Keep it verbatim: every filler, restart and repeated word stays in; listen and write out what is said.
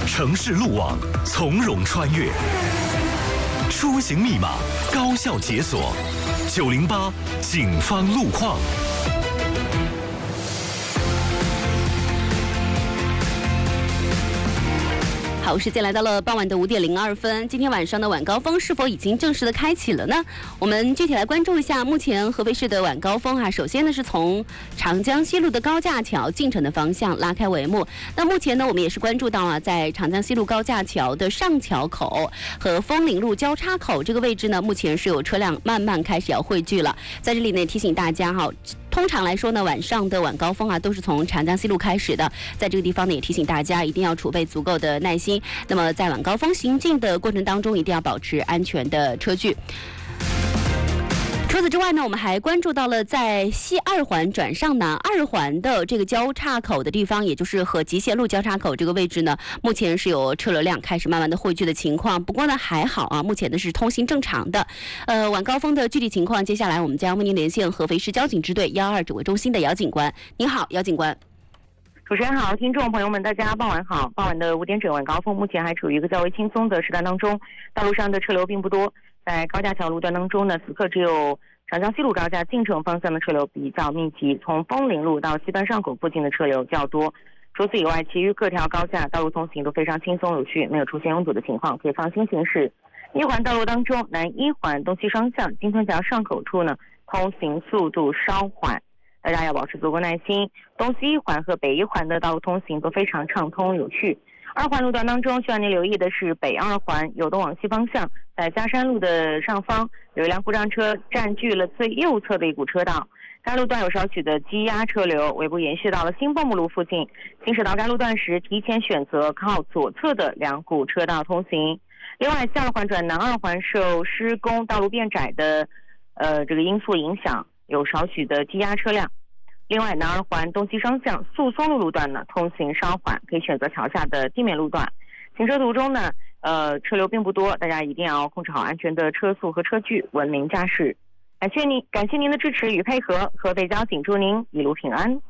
城市路网从容穿越，出行密码高效解锁。九零八警方路况。 好，时间来到了傍晚的五点零二分。今天晚上的晚高峰是否已经正式的开启了呢？我们具体来关注一下目前合肥市的晚高峰啊。首先呢，是从长江西路的高架桥进城的方向拉开帷幕。那目前呢，我们也是关注到了在长江西路高架桥的上桥口和枫林路交叉口这个位置呢，目前是有车辆慢慢开始要汇聚了。在这里呢，提醒大家哈。通常来说呢，晚上的晚高峰啊，都是从长江西路开始的。在这个地方呢，也提醒大家一定要储备足够的耐心。那么在晚高峰行进的过程当中，一定要保持安全的车距。除此之外呢，我们还关注到了在西二环转上南二环的这个交叉口的地方，也就是和集贤路交叉口这个位置呢，目前是有车流量开始慢慢的汇聚的情况。不过呢，还好啊，目前呢是通行正常的。呃，晚高峰的具体情况，接下来我们将为您连线合肥市交警支队幺二指挥中心的姚警官。您好，姚警官。 主持人好，听众朋友们，大家傍晚好。傍晚的五点整晚高峰，目前还处于一个较为轻松的时段当中，道路上的车流并不多。在高架桥路段当中呢，此刻只有长江西路高架进城方向的车流比较密集，从枫林路到西单上口附近的车流较多。除此以外，其余各条高架道路通行都非常轻松有序，没有出现拥堵的情况，可以放心行驶。一环道路当中，南一环东西双向金村桥上口处呢，通行速度稍缓，大家要保持足够耐心。东西一环和北一环的道路通行都非常畅通有序。二环路段当中，需要您留意的是北二环由东往西方向，在嘉山路的上方有一辆故障车占据了最右侧的一股车道，该路段有少许的积压车流，尾部延续到了新蹦木路附近。行驶到该路段时，提前选择靠左侧的两股车道通行。另外，西二环转南二环受施工道路变窄的呃这个因素影响，有少许的积压车辆。另外，南二环东西双向速松路路段呢，通行稍缓，可以选择桥下的地面路段。行车途中呢，呃，车流并不多，大家一定要控制好安全的车速和车距，文明驾驶。感谢您，感谢您的支持与配合，合肥交警祝您一路平安。